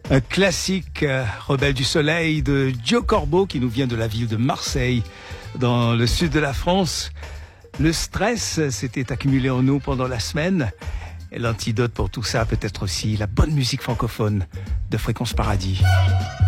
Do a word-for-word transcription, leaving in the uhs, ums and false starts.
Un classique, euh, Rebelle du Soleil de Joe Corbeau qui nous vient de la ville de Marseille, dans le sud de la France. Le stress s'était accumulé en nous pendant la semaine. Et l'antidote pour tout ça peut être aussi la bonne musique francophone de Fréquence Paradis.